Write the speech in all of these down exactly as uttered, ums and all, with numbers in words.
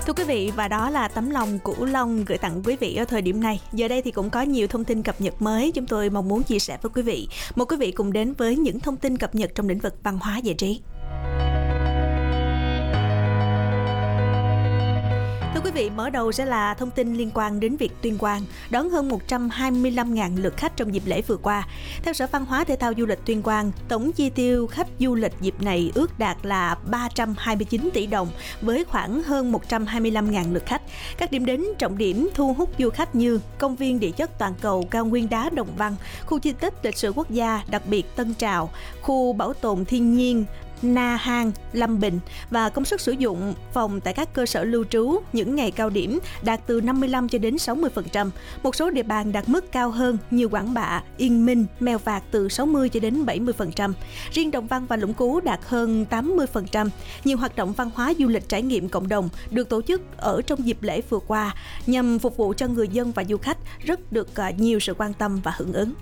Thưa quý vị, và đó là tấm lòng Cửu Long gửi tặng quý vị ở thời điểm này. Giờ đây thì cũng có nhiều thông tin cập nhật mới chúng tôi mong muốn chia sẻ với quý vị. Mời quý vị cùng đến với những thông tin cập nhật trong lĩnh vực văn hóa giải trí. Thưa quý vị, mở đầu sẽ là thông tin liên quan đến việc Tuyên Quang đón hơn một trăm hai mươi lăm nghìn lượt khách trong dịp lễ vừa qua. Theo Sở Văn hóa Thể thao Du lịch Tuyên Quang, tổng chi tiêu khách du lịch dịp này ước đạt là ba trăm hai mươi chín tỷ đồng với khoảng hơn một trăm hai mươi lăm nghìn lượt khách. Các điểm đến trọng điểm thu hút du khách như công viên địa chất toàn cầu cao nguyên đá Đồng Văn, khu di tích lịch sử quốc gia đặc biệt Tân Trào, khu bảo tồn thiên nhiên Na Hang, Lâm Bình và công suất sử dụng phòng tại các cơ sở lưu trú những ngày cao điểm đạt từ năm mươi lăm cho đến sáu mươi phần trăm. Một số địa bàn đạt mức cao hơn như Quảng Bạ, Yên Minh, Mèo Vạc từ sáu mươi cho đến bảy mươi phần trăm. Riêng Đồng Văn và Lũng Cú đạt hơn tám mươi phần trăm. Nhiều hoạt động văn hóa du lịch trải nghiệm cộng đồng được tổ chức ở trong dịp lễ vừa qua nhằm phục vụ cho người dân và du khách rất được nhiều sự quan tâm và hưởng ứng.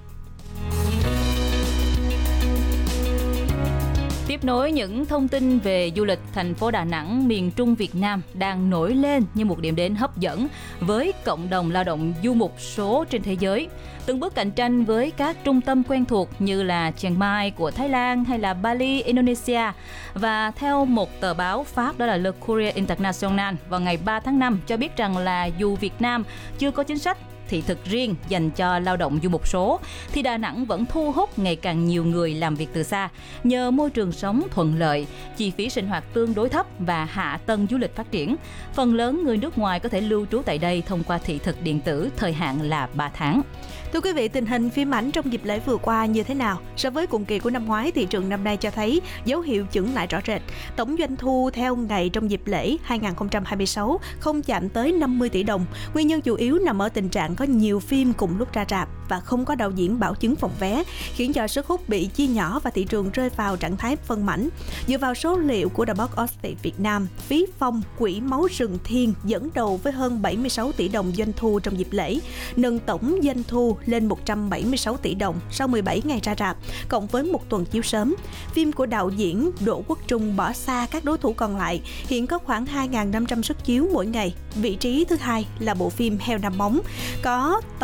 Tiếp nối những thông tin về du lịch, thành phố Đà Nẵng, miền Trung Việt Nam đang nổi lên như một điểm đến hấp dẫn với cộng đồng lao động du mục số trên thế giới. Từng bước cạnh tranh với các trung tâm quen thuộc như là Chiang Mai của Thái Lan hay là Bali, Indonesia. Và theo một tờ báo Pháp đó là Le Courrier International vào ngày ba tháng năm cho biết rằng là dù Việt Nam chưa có chính sách thị thực riêng dành cho lao động du mục số, thì Đà Nẵng vẫn thu hút ngày càng nhiều người làm việc từ xa nhờ môi trường sống thuận lợi, chi phí sinh hoạt tương đối thấp và hạ tầng du lịch phát triển. Phần lớn người nước ngoài có thể lưu trú tại đây thông qua thị thực điện tử, thời hạn là ba tháng. Thưa quý vị, tình hình phim ảnh trong dịp lễ vừa qua như thế nào? So với cùng kỳ của năm ngoái, thị trường năm nay cho thấy dấu hiệu chững lại rõ rệt. Tổng doanh thu theo ngày trong dịp lễ hai không hai sáu không chạm tới năm mươi tỷ đồng. Nguyên nhân chủ yếu nằm ở tình trạng có nhiều phim cùng lúc ra rạp và không có đạo diễn bảo chứng phòng vé, khiến cho sức hút bị chia nhỏ và thị trường rơi vào trạng thái phân mảnh. Dựa vào số liệu của The Box Office Việt Nam, Phí Phong, Quỷ Máu Rừng Thiên dẫn đầu với hơn bảy mươi sáu tỷ đồng doanh thu trong dịp lễ, nâng tổng doanh thu lên một trăm bảy mươi sáu tỷ đồng sau mười bảy ngày ra rạp, cộng với một tuần chiếu sớm. Phim của đạo diễn Đỗ Quốc Trung bỏ xa các đối thủ còn lại, hiện có khoảng hai nghìn năm trăm suất chiếu mỗi ngày. Vị trí thứ hai là bộ phim Heo Năm Móng, có